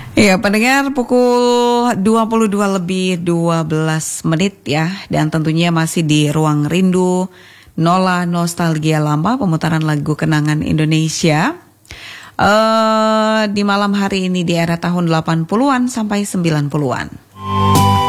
Ya, pendengar pukul 22 lebih 12 menit ya. Dan tentunya masih di Ruang Rindu Nola Nostalgia Lama, pemutaran lagu kenangan Indonesia. Di malam hari ini di era tahun 80-an sampai 90-an.